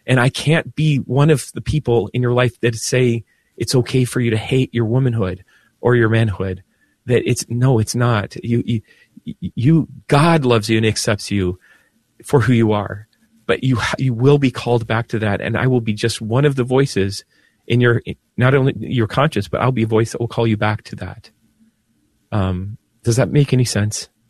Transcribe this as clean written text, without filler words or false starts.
And I can't be one of the people in your life that say it's okay for you to hate your womanhood or your manhood. That it's not. God loves you and accepts you for who you are. But you will be called back to that, and I will be just one of the voices in not only your conscience, but I'll be a voice that will call you back to that. Does that make any sense?